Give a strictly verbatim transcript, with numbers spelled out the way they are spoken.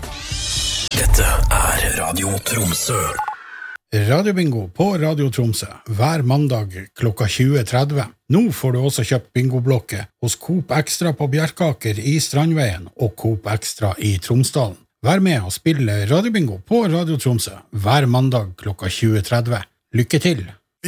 Dette er Radio Tromsø. Radio Bingo på Radio Tromsø hver mandag klokka tjue tretti. Nå får du også kjøpt bingoblokket hos Coop Extra på Bjerkaker i Strandveien og Coop Extra i Tromsdalen. Vær med og spille Radio Bingo på Radio Tromsø hver mandag klokka tjue tretti. Lykke til!